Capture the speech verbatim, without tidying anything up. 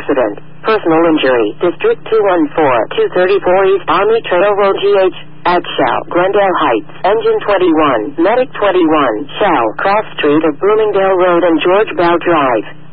accident. Personal injury. District two one four, two thirty-four East Army Trail Road G H. At Shell, Glendale Heights. Engine twenty-one, Medic twenty-one, Shell, Cross Street of Bloomingdale Road and George Bell Drive.